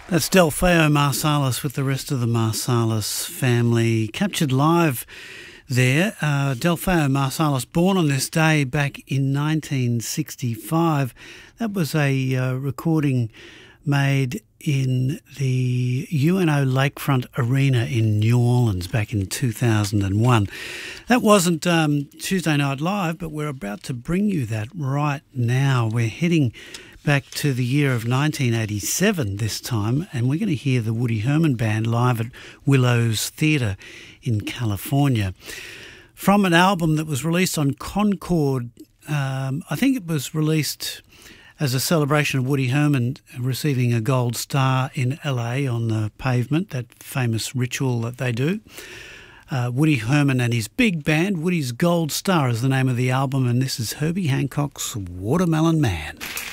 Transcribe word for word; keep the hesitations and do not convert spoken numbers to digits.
That's Delfeo Marsalis with the rest of the Marsalis family, captured live there. Uh, Delfeo Marsalis, born on this day back in nineteen sixty-five. That was a uh, recording made in the U N O Lakefront Arena in New Orleans back in two thousand one. That wasn't um, Tuesday Night Live, but we're about to bring you that right now. We're heading back to the year of nineteen eighty-seven this time, and we're going to hear the Woody Herman Band live at Willows Theatre in California. From an album that was released on Concord, um, I think it was released as a celebration of Woody Herman receiving a gold star in L A on the pavement, that famous ritual that they do. Uh, Woody Herman and his big band, Woody's Gold Star is the name of the album, and this is Herbie Hancock's Watermelon Man.